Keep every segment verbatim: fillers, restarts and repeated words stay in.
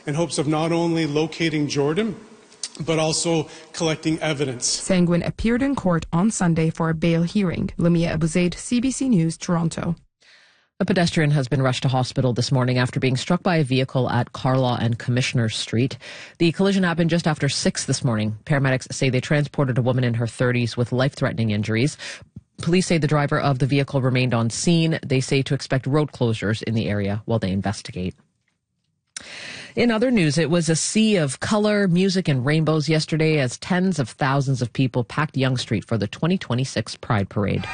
in hopes of not only locating Jordan, but also collecting evidence. Sanguin appeared in court on Sunday for a bail hearing. Lumia Abuzaid, C B C News, Toronto. A pedestrian has been rushed to hospital this morning after being struck by a vehicle at Carlaw and Commissioner Street. The collision happened just after six this morning. Paramedics say they transported a woman in her thirties with life-threatening injuries. Police say the driver of the vehicle remained on scene. They say to expect road closures in the area while they investigate. In other news, it was a sea of color, music, and rainbows yesterday as tens of thousands of people packed Yonge Street for the twenty twenty-six Pride Parade.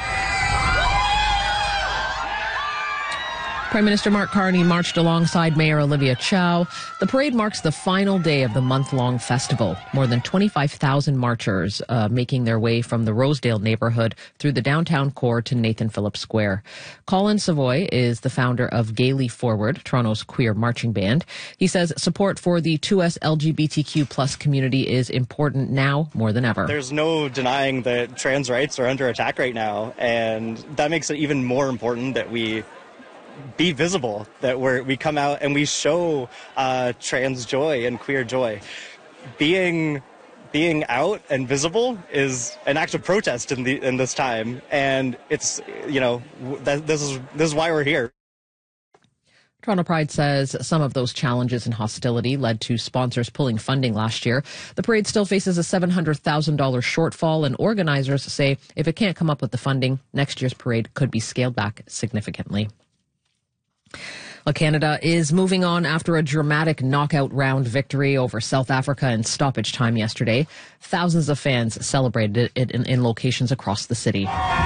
Prime Minister Mark Carney marched alongside Mayor Olivia Chow. The parade marks the final day of the month-long festival. More than twenty-five thousand marchers uh, making their way from the Rosedale neighborhood through the downtown core to Nathan Phillips Square. Colin Savoy is the founder of Gaily Forward, Toronto's queer marching band. He says support for the two S L G B T Q plus community is important now more than ever. There's no denying that trans rights are under attack right now, and that makes it even more important that we be visible, that we're, we come out and we show uh, trans joy and queer joy. Being being out and visible is an act of protest in the in this time, and it's, you know, that, this is this is why we're here. Toronto Pride says some of those challenges and hostility led to sponsors pulling funding last year. The parade still faces a seven hundred thousand dollars shortfall, and organizers say if it can't come up with the funding, next year's parade could be scaled back significantly. Well, Canada is moving on after a dramatic knockout round victory over South Africa in stoppage time yesterday. Thousands of fans celebrated it in, in locations across the city.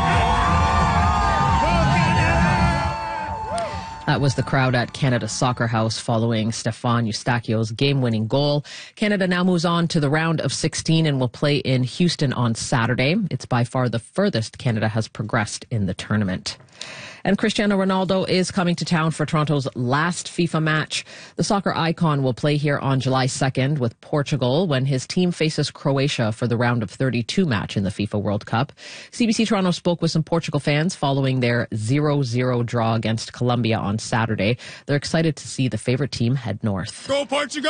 That was the crowd at Canada's Soccer House following Stefan Eustachio's game-winning goal. Canada now moves on to the round of sixteen and will play in Houston on Saturday. It's by far the furthest Canada has progressed in the tournament. And Cristiano Ronaldo is coming to town for Toronto's last FIFA match. The soccer icon will play here on July second with Portugal when his team faces Croatia for the round of thirty-two match in the FIFA World Cup. C B C Toronto spoke with some Portugal fans following their zero zero draw against Colombia on Saturday. They're excited to see the favorite team head north. Go Portugal!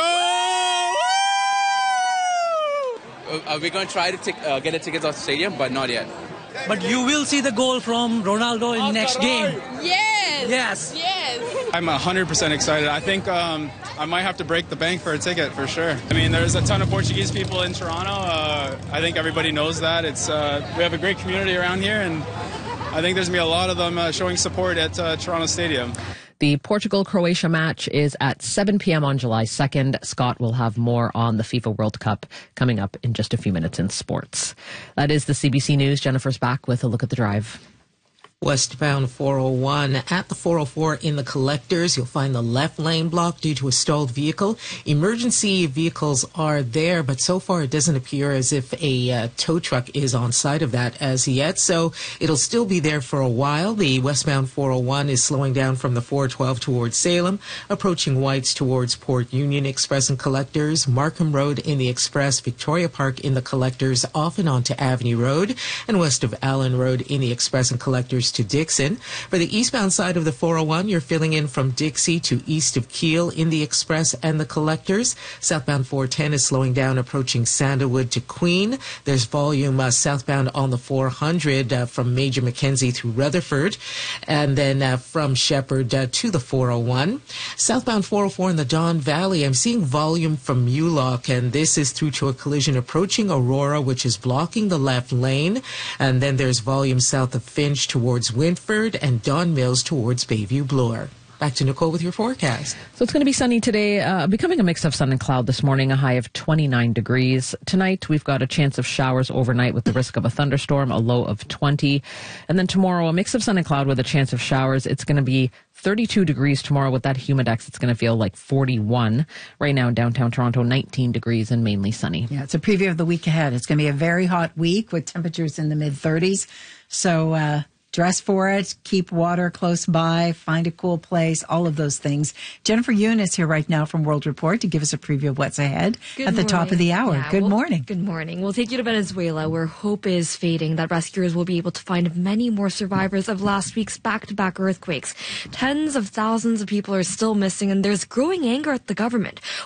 Are we going to try to t- uh, get the tickets off the stadium, but not yet. But you will see the goal from Ronaldo in next game. Yes. Yes. Yes. I'm one hundred percent excited. I think um, I might have to break the bank for a ticket for sure. I mean, there's a ton of Portuguese people in Toronto. Uh, I think everybody knows that. It's uh, we have a great community around here, and I think there's going to be a lot of them uh, showing support at uh, Toronto Stadium. The Portugal-Croatia match is at seven p.m. on July second. Scott will have more on the FIFA World Cup coming up in just a few minutes in sports. That is the C B C News. Jennifer's back with a look at the drive. Westbound four oh one at the four oh four in the collectors. You'll find the left lane blocked due to a stalled vehicle. Emergency vehicles are there, but so far it doesn't appear as if a uh, tow truck is on side of that as yet. So it'll still be there for a while. The westbound four oh one is slowing down from the four twelve towards Salem, approaching Whites towards Port Union Express and collectors, Markham Road in the Express, Victoria Park in the collectors, off and onto Avenue Road, and west of Allen Road in the Express and collectors to Dixon. For the eastbound side of the four oh one, you're filling in from Dixie to east of Keele in the Express and the collectors. Southbound four ten is slowing down, approaching Sandalwood to Queen. There's volume uh, southbound on the four hundred uh, from Major Mackenzie through Rutherford, and then uh, from Shepherd uh, to the four oh one. Southbound four oh four in the Don Valley, I'm seeing volume from Mulock, and this is through to a collision approaching Aurora, which is blocking the left lane. And then there's volume south of Finch towards Wintford and Don Mills towards Bayview Bloor. Back to Nicole with your forecast. So it's going to be sunny today, uh, becoming a mix of sun and cloud this morning, a high of twenty-nine degrees. Tonight, we've got a chance of showers overnight with the risk of a thunderstorm, a low of twenty. And then tomorrow, a mix of sun and cloud with a chance of showers. It's going to be thirty-two degrees tomorrow with that humidex. It's going to feel like forty-one. Right now in downtown Toronto, nineteen degrees and mainly sunny. Yeah, it's a preview of the week ahead. It's going to be a very hot week with temperatures in the mid thirties. So, uh, dress for it, keep water close by, find a cool place, all of those things. Jennifer Yoon is here right now from World Report to give us a preview of what's ahead good at the morning. top of the hour. Yeah, good well, morning. Good morning. We'll take you to Venezuela, where hope is fading that rescuers will be able to find many more survivors of last week's back-to-back earthquakes. Tens of thousands of people are still missing, and there's growing anger at the government.